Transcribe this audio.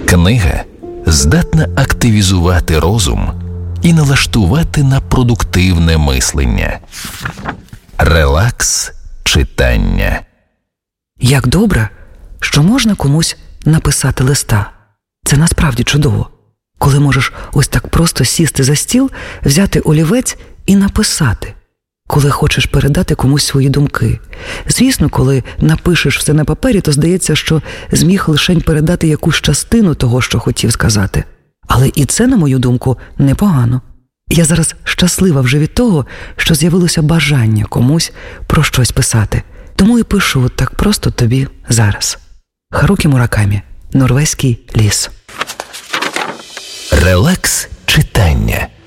Книга здатна активізувати розум і налаштувати на продуктивне мислення. Релакс читання. Як добре, що можна комусь написати листа. Це насправді чудово. Коли можеш ось так просто сісти за стіл, взяти олівець і написати. Коли хочеш передати комусь свої думки. Звісно, коли напишеш все на папері, то здається, що зміг лишень передати якусь частину того, що хотів сказати. Але і це, на мою думку, непогано. Я зараз щаслива вже від того, що з'явилося бажання комусь про щось писати. Тому і пишу так просто тобі зараз. Харукі Муракамі. Норвезький ліс. Релакс читання.